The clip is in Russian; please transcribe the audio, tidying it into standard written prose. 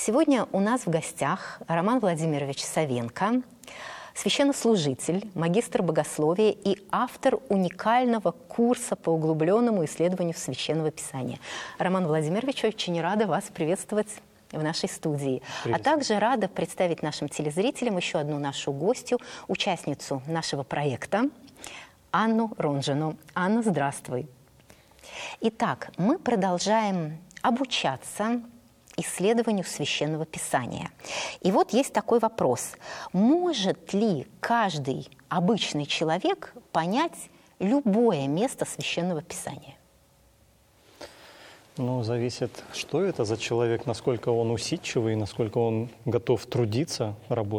Сегодня у нас в гостях Роман Владимирович Савенко, священнослужитель, магистр богословия и автор уникального курса по углубленному исследованию Священного Писания. Роман Владимирович, очень рада вас приветствовать в нашей студии. А также рада представить нашим телезрителям еще одну нашу гостью, участницу нашего проекта, Анну Ронжину. Анна, здравствуй. Итак, мы продолжаем обучаться исследованию Священного Писания. И вот есть такой вопрос. Может ли каждый обычный человек понять любое место Священного Писания? Ну, зависит, что это за человек, насколько он усидчивый, насколько он готов трудиться, работать.